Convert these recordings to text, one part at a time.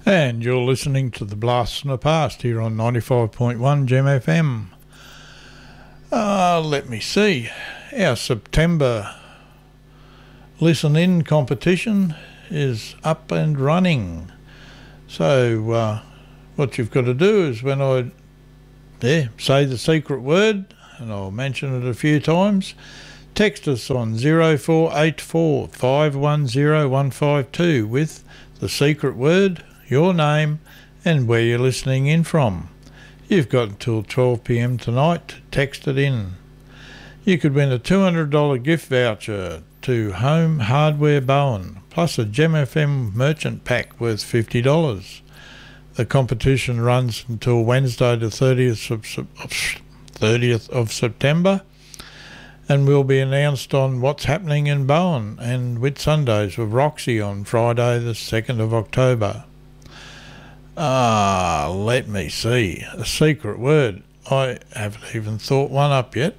And you're listening to the Blast from the Past here on 95.1 Gem FM. Let me see. Our September Listen In competition is up and running. So what you've got to do is when I say the secret word, and I'll mention it a few times, text us on 0484 510 152 with the secret word, your name and where you're listening in from. You've got until 12 p.m. tonight to text it in. You could win a $200 gift voucher to Home Hardware Bowen, plus a Gem FM merchant pack worth $50. The competition runs until Wednesday the 30th of September and will be announced on What's Happening in Bowen and Whitsundays with Roxy on Friday the 2nd of October. Let me see. A secret word. I haven't even thought one up yet.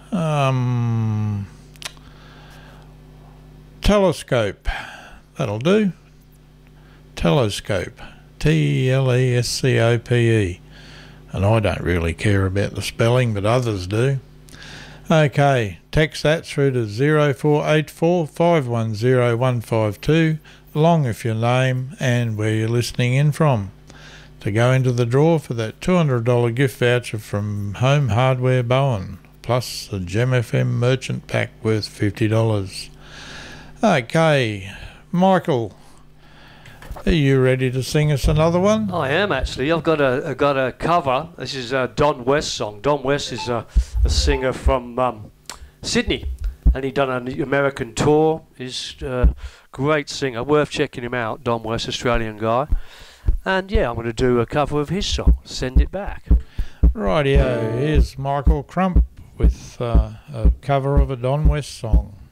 Telescope. That'll do. Telescope. Telescope. And I don't really care about the spelling, but others do. Okay, text that through to 0484 510 152 along with your name and where you're listening in from to go into the draw for that $200 gift voucher from Home Hardware Bowen, plus the Gem FM merchant pack worth $50. Okay, Michael, are you ready to sing us another one? I am actually. I've got a cover. This is a Don West song. Don West is a singer from Sydney, and he done an American tour. He's a great singer, worth checking him out. Don West, Australian guy. And yeah, I'm going to do a cover of his song, Send It Back. Rightio, here's Michael Crump with a cover of a Don West song.